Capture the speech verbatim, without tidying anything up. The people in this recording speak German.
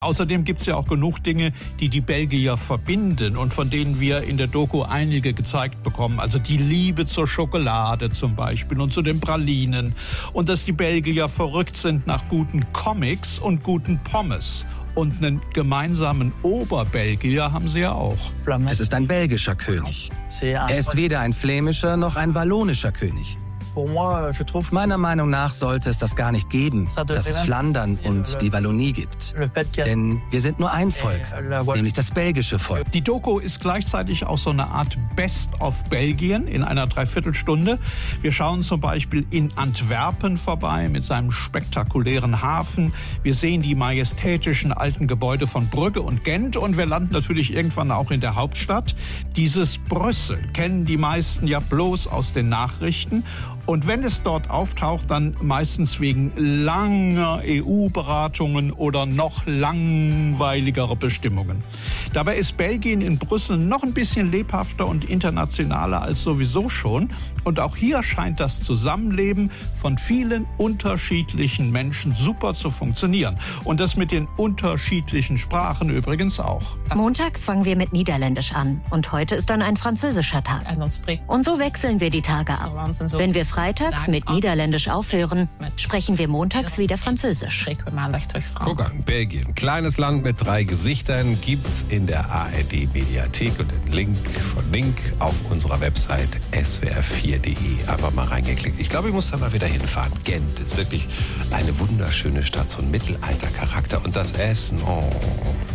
Außerdem gibt es ja auch genug Dinge, die die Belgier verbinden und von denen wir in der Doku einige gezeigt bekommen. Also die Liebe zur Schokolade zum Beispiel und zu den Pralinen. Und dass die Belgier verrückt sind nach guten Comics und guten Pommes. Und einen gemeinsamen Oberbelgier haben sie ja auch. Es ist ein belgischer König. Er ist weder ein flämischer noch ein wallonischer König. Meiner Meinung nach sollte es das gar nicht geben, dass es Flandern und die Wallonie gibt. Denn wir sind nur ein Volk, nämlich das belgische Volk. Die Doku ist gleichzeitig auch so eine Art Best of Belgien in einer Dreiviertelstunde. Wir schauen zum Beispiel in Antwerpen vorbei mit seinem spektakulären Hafen. Wir sehen die majestätischen alten Gebäude von Brügge und Gent und wir landen natürlich irgendwann auch in der Hauptstadt. Dieses Brüssel kennen die meisten ja bloß aus den Nachrichten. Und wenn es dort auftaucht, dann meistens wegen langer E U-Beratungen oder noch langweiligerer Bestimmungen. Dabei ist Belgien in Brüssel noch ein bisschen lebhafter und internationaler als sowieso schon. Und auch hier scheint das Zusammenleben von vielen unterschiedlichen Menschen super zu funktionieren. Und das mit den unterschiedlichen Sprachen übrigens auch. Montags fangen wir mit Niederländisch an. Und heute ist dann ein französischer Tag. Und so wechseln wir die Tage ab. Wenn wir freitags mit Niederländisch aufhören, sprechen wir montags wieder Französisch. Guck an, Belgien. Kleines Land mit drei Gesichtern gibt's in der A R D-Mediathek und den Link von Link auf unserer Website S W R vier punkt de. Einfach mal reingeklickt. Ich glaube, ich muss da mal wieder hinfahren. Gent ist wirklich eine wunderschöne Stadt, so ein Mittelaltercharakter und das Essen. Oh.